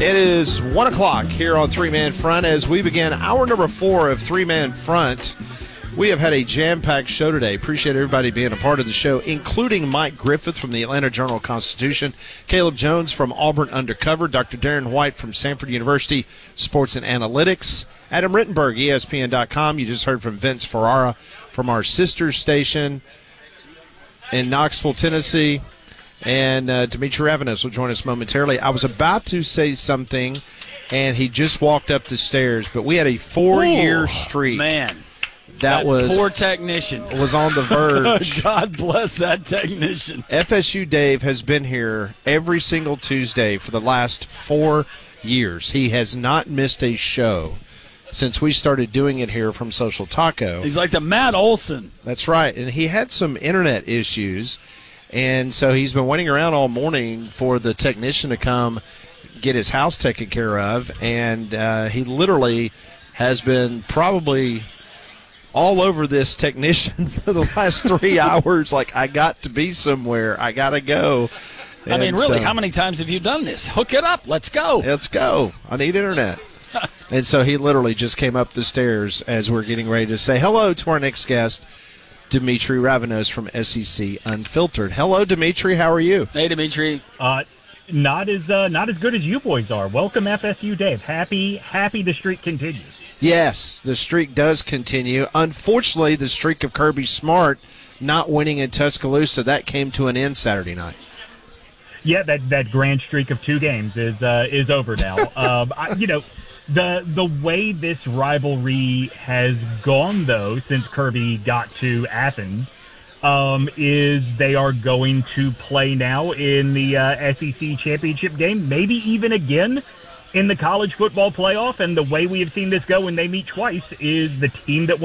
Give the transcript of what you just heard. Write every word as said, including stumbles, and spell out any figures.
It is one o'clock here on Three Man Front as we begin hour number four of Three Man Front. We have had a jam-packed show today. Appreciate everybody being a part of the show, including Mike Griffith from the Atlanta Journal-Constitution, Caleb Jones from Auburn Undercover, Doctor Darren White from Samford University Sports and Analytics, Adam Rittenberg, E S P N dot com. You just heard from Vince Ferrara from our sister station in Knoxville, Tennessee. And uh, Dimitri Ravenos will join us momentarily. I was about to say something, and he just walked up the stairs, but we had a four-year Ooh, streak. Man. That, that was poor technician was on the verge. God bless that technician. F S U Dave has been here every single Tuesday for the last four years. He has not missed a show since we started doing it here from Social Taco. He's like the Matt Olson. That's right, and he had some internet issues, and so he's been waiting around all morning for the technician to come get his house taken care of, and uh, he literally has been probably all over this technician for the last three hours. Like, I got to be somewhere. I got to go. And I mean, really, so, how many times have you done this? Hook it up. Let's go. Let's go. I need internet. And so he literally just came up the stairs as we're getting ready to say hello to our next guest, Dimitri Ravenos from S E C Unfiltered. Hello, Dimitri. How are you? Hey, Dimitri. Uh, not as uh, not as good as you boys are. Welcome, F S U Dave. Happy, happy the streak continues. Yes, the streak does continue. Unfortunately, the streak of Kirby Smart not winning in Tuscaloosa, that came to an end Saturday night. Yeah, that, that grand streak of two games is uh, is over now. um, I, you know, the the way this rivalry has gone, though, since Kirby got to Athens, um, is they are going to play now in the uh, S E C championship game, maybe even again in the college football playoff. And the way we have seen this go when they meet twice is the team that